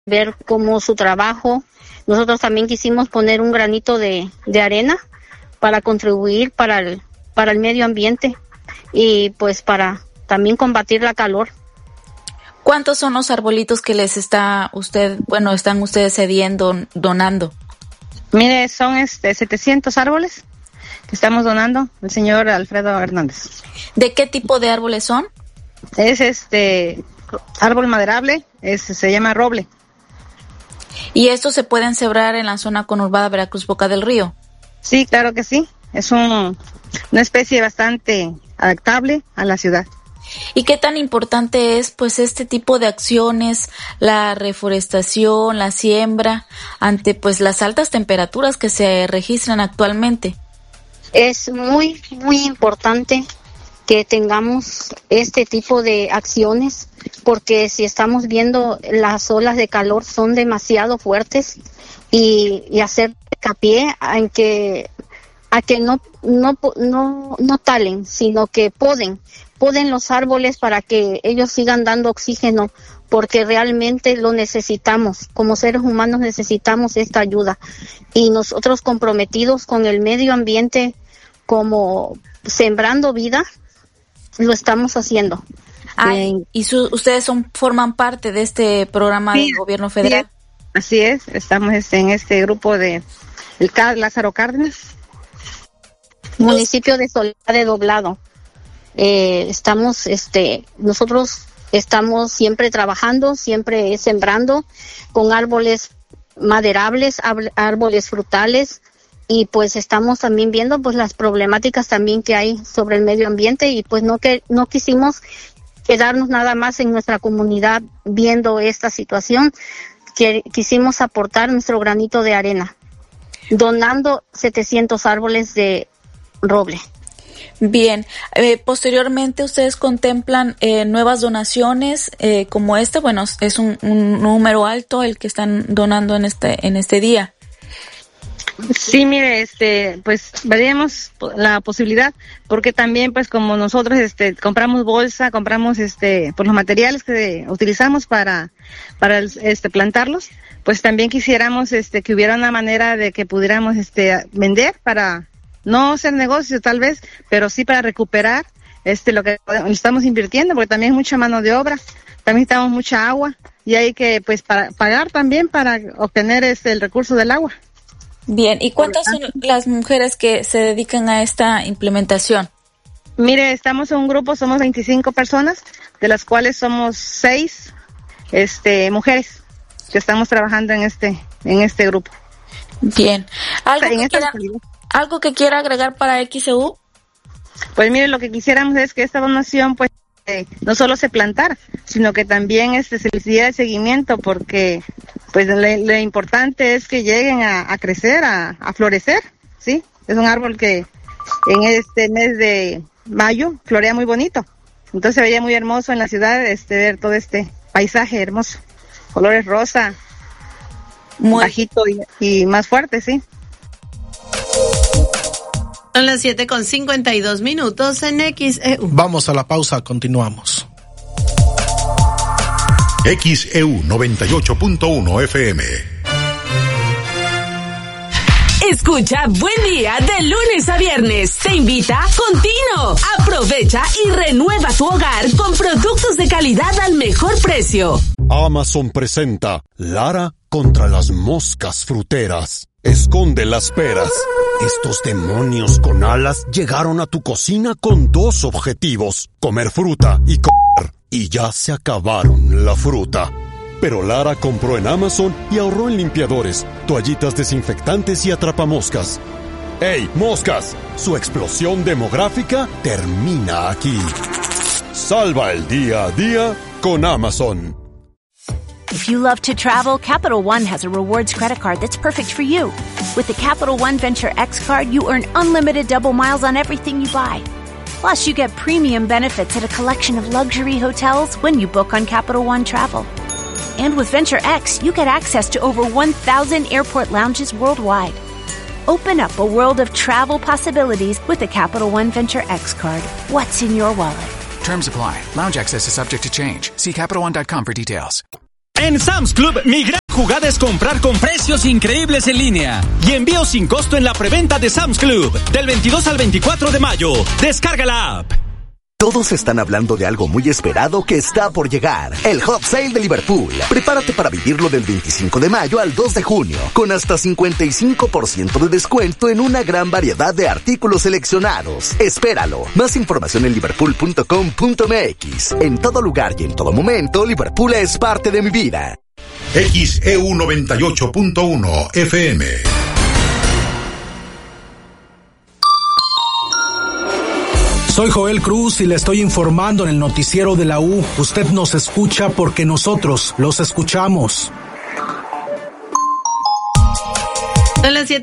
ver cómo su trabajo. Nosotros también quisimos poner un granito de arena para contribuir para el medio ambiente y pues para también combatir la calor. ¿Cuántos son los arbolitos que están ustedes cediendo, donando? Mire, son 700 árboles que estamos donando, el señor Alfredo Hernández. ¿De qué tipo de árboles son? Es árbol maderable, se llama roble. ¿Y estos se pueden sembrar en la zona conurbada Veracruz Boca del Río? Sí, claro que sí. Es una especie bastante adaptable a la ciudad. ¿Y qué tan importante es pues este tipo de acciones, la reforestación, la siembra, ante pues las altas temperaturas que se registran actualmente? Es muy, muy importante que tengamos este tipo de acciones, porque si estamos viendo las olas de calor son demasiado fuertes y hacer hincapié a que no talen, sino que poden los árboles para que ellos sigan dando oxígeno, porque realmente lo necesitamos. Como seres humanos necesitamos esta ayuda y nosotros comprometidos con el medio ambiente como sembrando vida, lo estamos haciendo. ¿Ustedes forman parte de este programa del gobierno federal? Así es, estamos en este grupo de el Lázaro Cárdenas. Municipio de Soledad de Doblado. Nosotros estamos siempre trabajando, siempre sembrando con árboles maderables, árboles frutales, y pues estamos también viendo pues las problemáticas también que hay sobre el medio ambiente, y pues no quisimos quedarnos nada más en nuestra comunidad viendo esta situación, que quisimos aportar nuestro granito de arena, donando 700 árboles de roble. Bien, posteriormente ustedes contemplan nuevas donaciones como esta. Bueno, es un número alto el que están donando en este día. Sí, mire, pues veríamos la posibilidad, porque también pues como nosotros compramos bolsa, compramos por los materiales que utilizamos para plantarlos, pues también quisiéramos que hubiera una manera de que pudiéramos vender para no hacer negocio tal vez, pero sí para recuperar lo que estamos invirtiendo, porque también es mucha mano de obra, también necesitamos mucha agua y hay que pues pagar también para obtener el recurso del agua. Bien, ¿y cuántas son las mujeres que se dedican a esta implementación? Mire, estamos en un grupo, somos 25 personas, de las cuales somos 6 mujeres que estamos trabajando en este grupo. Bien. ¿Algo que quiera agregar para XEU? Pues mire, lo que quisiéramos es que esta donación pues no solo se plantara, sino que también se les diera el seguimiento, porque pues lo importante es que lleguen a crecer, a florecer, ¿sí? Es un árbol que en este mes de mayo florea muy bonito, entonces se veía muy hermoso en la ciudad ver todo este paisaje hermoso, colores rosa, muy bajito y más fuerte, ¿sí? Son las 7:52 en XEU. Vamos a la pausa, continuamos. XEU 98.1 FM. Escucha Buen Día de lunes a viernes. Te invita Contino. Aprovecha y renueva tu hogar con productos de calidad al mejor precio. Amazon presenta Lara contra las moscas fruteras. Esconde las peras. Estos demonios con alas llegaron a tu cocina con 2 objetivos: comer fruta y comer. Y ya se acabaron la fruta. Pero Lara compró en Amazon y ahorró en limpiadores, toallitas desinfectantes y atrapamoscas. ¡Ey, moscas! Su explosión demográfica termina aquí. Salva el día a día con Amazon. If you love to travel, Capital One has a rewards credit card that's perfect for you. With the Capital One Venture X card, you earn unlimited double miles on everything you buy. Plus, you get premium benefits at a collection of luxury hotels when you book on Capital One Travel. And with Venture X, you get access to over 1,000 airport lounges worldwide. Open up a world of travel possibilities with the Capital One Venture X card. What's in your wallet? Terms apply. Lounge access is subject to change. See CapitalOne.com for details. En Sam's Club, mi gran jugada es comprar con precios increíbles en línea y envío sin costo en la preventa de Sam's Club del 22 al 24 de mayo. Descarga la app. Todos están hablando de algo muy esperado que está por llegar. El Hot Sale de Liverpool. Prepárate para vivirlo del 25 de mayo al 2 de junio, con hasta 55% de descuento en una gran variedad de artículos seleccionados. Espéralo. Más información en liverpool.com.mx. En todo lugar y en todo momento, Liverpool es parte de mi vida. XEU 98.1 FM. Soy Joel Cruz y le estoy informando en el noticiero de la U. Usted nos escucha porque nosotros los escuchamos. Son las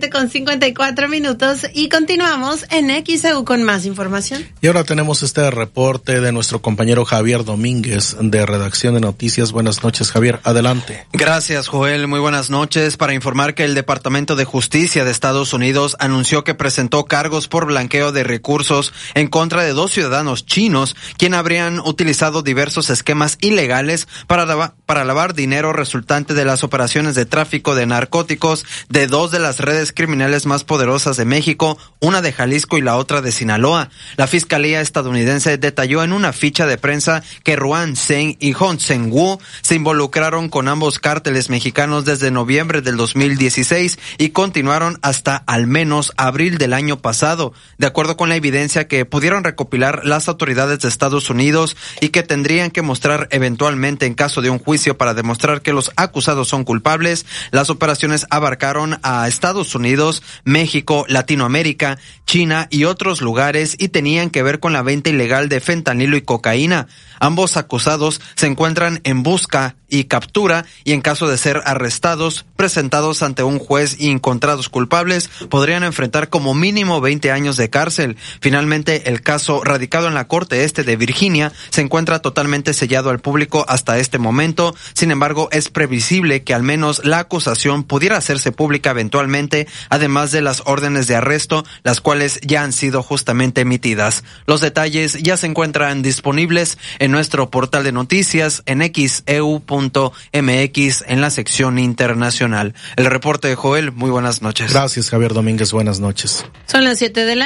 7:54 y continuamos en XEU con más información. Y ahora tenemos este reporte de nuestro compañero Javier Domínguez de Redacción de Noticias. Buenas noches, Javier. Adelante. Gracias, Joel. Muy buenas noches. Para informar que el Departamento de Justicia de Estados Unidos anunció que presentó cargos por blanqueo de recursos en contra de 2 ciudadanos chinos, quienes habrían utilizado diversos esquemas ilegales para lavar dinero resultante de las operaciones de tráfico de narcóticos de 2 de las redes criminales más poderosas de México, una de Jalisco y la otra de Sinaloa. La Fiscalía estadounidense detalló en una ficha de prensa que Ruan Zeng y Hong Zeng Wu se involucraron con ambos cárteles mexicanos desde noviembre del 2016 y continuaron hasta al menos abril del año pasado, de acuerdo con la evidencia que pudieron recopilar las autoridades de Estados Unidos y que tendrían que mostrar eventualmente en caso de un juicio para demostrar que los acusados son culpables. Las operaciones abarcaron a Estados Unidos, México, Latinoamérica, China y otros lugares y tenían que ver con la venta ilegal de fentanilo y cocaína. Ambos acusados se encuentran en busca y captura y en caso de ser arrestados, presentados ante un juez y encontrados culpables, podrían enfrentar como mínimo 20 años de cárcel. Finalmente, el caso radicado en la Corte Este de Virginia se encuentra totalmente sellado al público hasta este momento. Sin embargo, es previsible que al menos la acusación pudiera hacerse pública eventualmente, además de las órdenes de arresto, las cuales ya han sido justamente emitidas. Los detalles ya se encuentran disponibles en nuestro portal de noticias en XEU.mx en la sección internacional. El reporte de Joel, muy buenas noches. Gracias, Javier Domínguez, buenas noches. Son las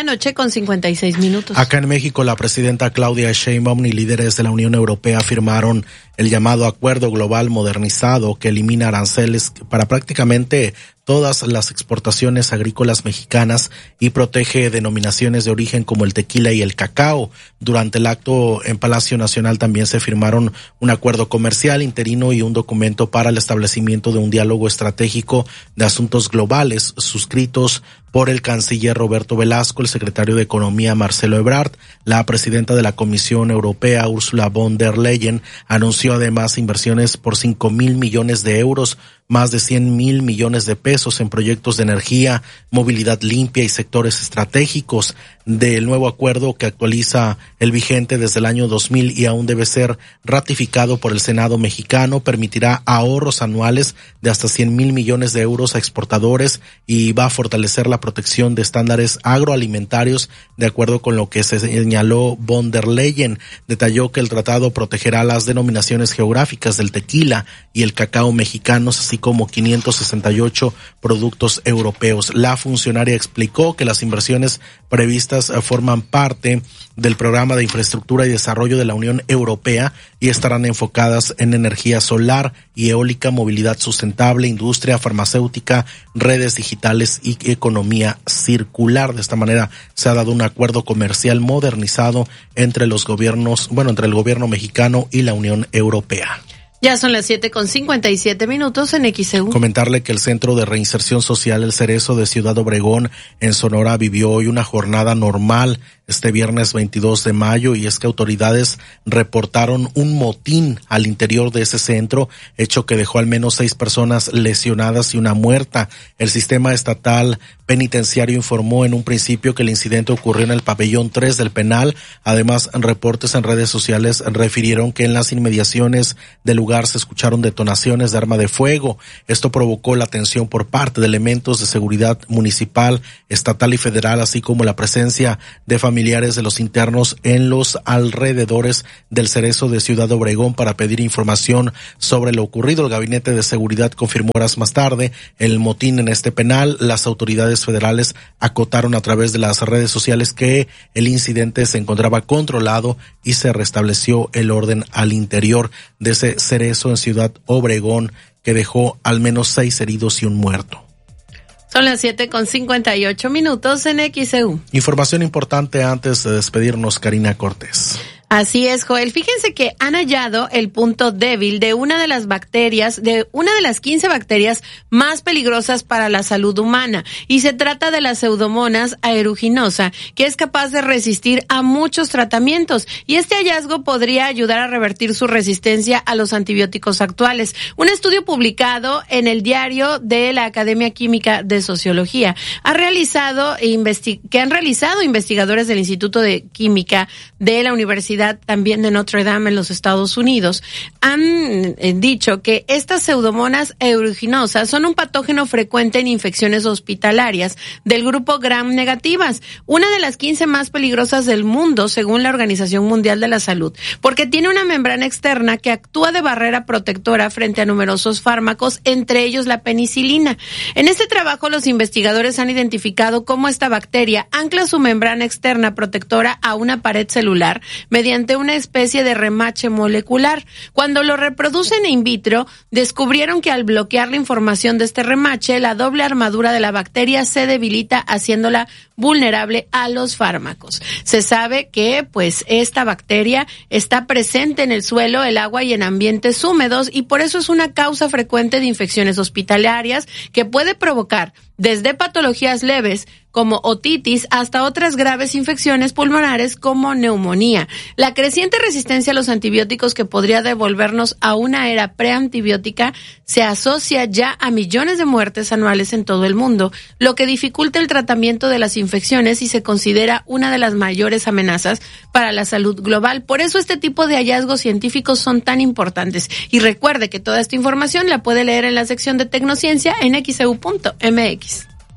7:56 Acá en México, la presidenta Claudia Sheinbaum y líderes de la Unión Europea firmaron el llamado Acuerdo Global Modernizado que elimina aranceles para prácticamente todas las exportaciones agrícolas mexicanas y protege denominaciones de origen como el tequila y el cacao. Durante el acto en Palacio Nacional también se firmaron un acuerdo comercial interino y un documento para el establecimiento de un diálogo estratégico de asuntos globales suscritos por el canciller Roberto Velasco, el secretario de Economía Marcelo Ebrard. La presidenta de la Comisión Europea, Ursula von der Leyen, anunció además inversiones por 5,000 millones de euros, más de 100,000 millones de pesos en proyectos de energía, movilidad limpia y sectores estratégicos. Del nuevo acuerdo, que actualiza el vigente desde el año 2000 y aún debe ser ratificado por el Senado mexicano, permitirá ahorros anuales de hasta 100,000 millones de euros a exportadores y va a fortalecer la protección de estándares agroalimentarios, de acuerdo con lo que se señaló von der Leyen. Detalló que el tratado protegerá las denominaciones geográficas del tequila y el cacao mexicanos, así como 568 productos europeos. La funcionaria explicó que las inversiones previstas forman parte del programa de infraestructura y desarrollo de la Unión Europea y estarán enfocadas en energía solar y eólica, movilidad sustentable, industria farmacéutica, redes digitales y economía circular. De esta manera se ha dado un acuerdo comercial modernizado entre los gobiernos, entre el gobierno mexicano y la Unión Europea. Ya son las 7:57 en XEU. Comentarle que el Centro de Reinserción Social El Cerezo de Ciudad Obregón en Sonora vivió hoy una jornada normal este viernes 22 de mayo y es que autoridades reportaron un motín al interior de ese centro, hecho que dejó al menos 6 personas lesionadas y una muerta. El sistema estatal penitenciario informó en un principio que el incidente ocurrió en el pabellón 3 del penal. Además, reportes en redes sociales refirieron que en las inmediaciones del lugar lugar se escucharon detonaciones de arma de fuego. Esto provocó la atención por parte de elementos de seguridad municipal, estatal y federal, así como la presencia de familiares de los internos en los alrededores del Cerezo de Ciudad Obregón para pedir información sobre lo ocurrido. El Gabinete de Seguridad confirmó horas más tarde el motín en este penal. Las autoridades federales acotaron a través de las redes sociales que el incidente se encontraba controlado y se restableció el orden al interior de ese cerezo en Ciudad Obregón, que dejó al menos 6 heridos y un muerto. Son las 7:58 en XEU. Información importante antes de despedirnos, Karina Cortés. Así es, Joel. Fíjense que han hallado el punto débil de una de las 15 bacterias más peligrosas para la salud humana. Y se trata de la Pseudomonas aeruginosa, que es capaz de resistir a muchos tratamientos. Y este hallazgo podría ayudar a revertir su resistencia a los antibióticos actuales. Un estudio publicado en el diario de la Academia Química de Sociología que han realizado investigadores del Instituto de Química de la Universidad también de Notre Dame en los Estados Unidos, han dicho que estas Pseudomonas aeruginosas son un patógeno frecuente en infecciones hospitalarias del grupo Gram negativas, una de las 15 más peligrosas del mundo según la Organización Mundial de la Salud, porque tiene una membrana externa que actúa de barrera protectora frente a numerosos fármacos, entre ellos la penicilina. En este trabajo los investigadores han identificado cómo esta bacteria ancla su membrana externa protectora a una pared celular mediante una especie de remache molecular. Cuando lo reproducen in vitro, descubrieron que al bloquear la información de este remache, la doble armadura de la bacteria se debilita, haciéndola vulnerable a los fármacos. Se sabe que, esta bacteria está presente en el suelo, el agua y en ambientes húmedos, y por eso es una causa frecuente de infecciones hospitalarias que puede provocar desde patologías leves como otitis hasta otras graves infecciones pulmonares como neumonía. La creciente resistencia a los antibióticos, que podría devolvernos a una era preantibiótica, se asocia ya a millones de muertes anuales en todo el mundo, lo que dificulta el tratamiento de las infecciones y se considera una de las mayores amenazas para la salud global. Por eso este tipo de hallazgos científicos son tan importantes. Y recuerde que toda esta información la puede leer en la sección de Tecnociencia en xeu.mx.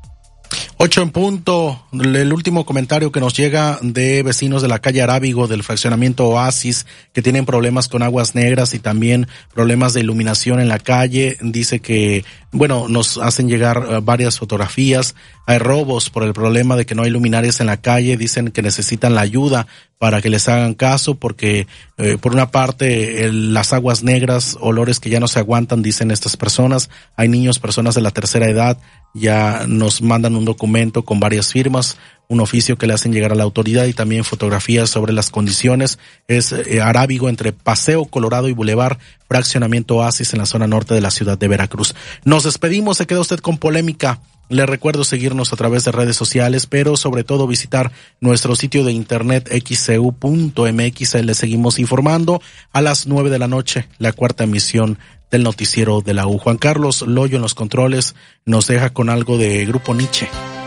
8 en punto. El último comentario que nos llega de vecinos de la calle Arábigo del fraccionamiento Oasis, que tienen problemas con aguas negras y también problemas de iluminación en la calle. Dice que, nos hacen llegar varias fotografías. Hay robos por el problema de que no hay luminarias en la calle. Dicen que necesitan la ayuda para que les hagan caso, porque por una parte las aguas negras, olores que ya no se aguantan, dicen estas personas. Hay niños, personas de la tercera edad, ya nos mandan un documento con varias firmas, un oficio que le hacen llegar a la autoridad y también fotografías sobre las condiciones. Es Arábigo entre Paseo Colorado y Boulevard, fraccionamiento Oasis en la zona norte de la ciudad de Veracruz. Nos despedimos, se queda usted con polémica. Le recuerdo seguirnos a través de redes sociales, pero sobre todo visitar nuestro sitio de internet xeu.mx. Ahí le seguimos informando. A las 9 de la noche, la cuarta emisión del noticiero de la U. Juan Carlos Loyo en los controles nos deja con algo de Grupo Nietzsche.